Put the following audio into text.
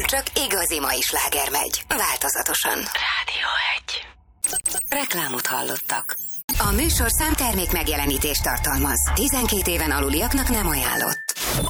csak igazi mai sláger megy. Változatosan. Rádió 1. Reklámot hallottak. A műsorszám termék megjelenítést tartalmaz. 12 éven aluliaknak nem ajánlott.